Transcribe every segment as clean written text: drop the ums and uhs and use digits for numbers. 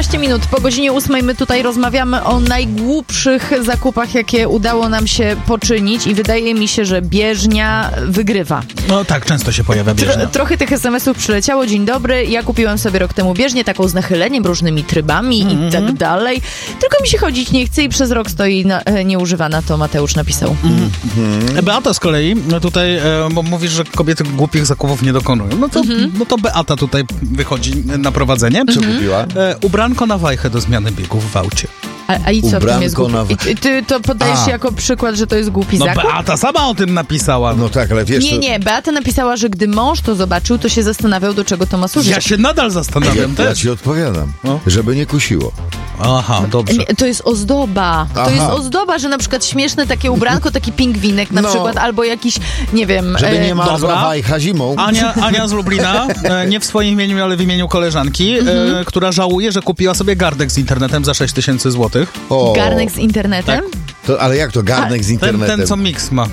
16 minut po godzinie 8 my tutaj rozmawiamy o najgłupszych zakupach, jakie udało nam się poczynić i wydaje mi się, że bieżnia wygrywa. No tak, często się pojawia bieżnia. Trochę tych SMS-ów przyleciało. Dzień dobry, ja kupiłem sobie rok temu bieżnię, taką z nachyleniem, różnymi trybami i tak dalej. Tylko mi się chodzić nie chce i przez rok stoi nieużywana, to Mateusz napisał. Beata z kolei tutaj, bo mówisz, że kobiety głupich zakupów nie dokonują. No to Beata tutaj wychodzi na prowadzenie. Co kupiła? Ubranko na wajchę do zmiany biegów w aucie. A i co w tym jest Ubranko głupi? Ty to podajesz się jako przykład, że to jest głupi zakup? Beata sama o tym napisała. No tak, ale wiesz... Nie, Beata napisała, że gdy mąż to zobaczył, to się zastanawiał, do czego to ma służyć. Ja się nadal zastanawiam Ja też. ci odpowiadam, żeby nie kusiło. Aha, dobrze. Nie, to jest ozdoba. To jest ozdoba, że na przykład śmieszne takie ubranko, taki pingwinek na przykład, albo jakiś, nie wiem... Żeby nie marzła dobra. wajcha zimą. Ania z Lublina, nie w swoim imieniu, ale w imieniu koleżanki, która żałuje, że kupiła sobie gardek z internetem za 6000 złotych. O, Garnek z internetem? to, ale jak to garnek z internetem? Ten co Mix ma.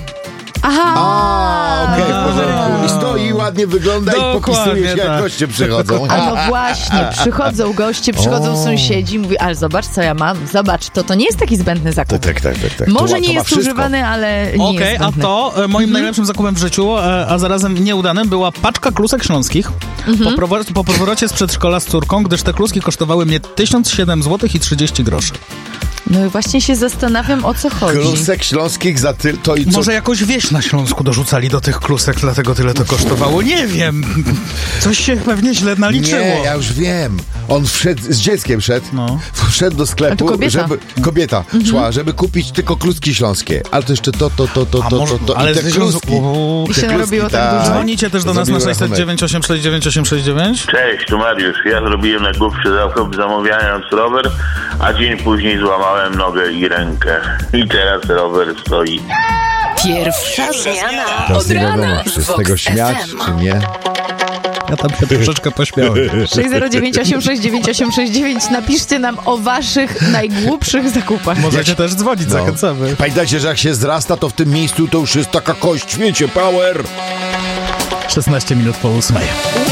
Aha! Okej, w porządku. I stoi, ładnie wygląda i popisuje się, jak tak. goście przychodzą. A no właśnie, przychodzą goście, przychodzą sąsiedzi, mówi, ale zobacz, co ja mam, zobacz, to nie jest taki zbędny zakup. Tak. Może To nie ma jest wszystko. używany, ale nie Okej, jest a zbędny. to moim najlepszym zakupem w życiu, a zarazem nieudanym, była paczka klusek śląskich po powrocie z przedszkola z córką, gdyż te kluski kosztowały mnie 1007 zł i 30 groszy. No i właśnie się zastanawiam, o co chodzi. Klusek śląskich za to i co? Może jakoś wieś na Śląsku dorzucali do tych klusek, dlatego tyle to kosztowało. Nie wiem. Coś się pewnie źle naliczyło. Nie, ja już wiem. On z dzieckiem wszedł do A to sklepu, kobieta. żeby kobieta szła, żeby kupić tylko kluski śląskie. Ale to jeszcze to ale i te kluski. I się narobiło tak dużo. Dzwonicie też do nas na Zrobiły 609 869 869. Cześć, tu Mariusz. Ja zrobiłem najgłupszy zakup zamawiając rower, a dzień później złamałem nogę i rękę. I teraz rower stoi. Pierwsza zmiana Teraz od nie wiadomo, rana czy z w tego Vox śmiać, FM. czy nie. Ja tam się troszeczkę pośmiałem. 609 869 869. Napiszcie nam o waszych najgłupszych zakupach. Możecie też dzwonić, zachęcamy. Pamiętajcie, że jak się zrasta, to w tym miejscu to już jest taka kość, wiecie, power. 16 minut po 8.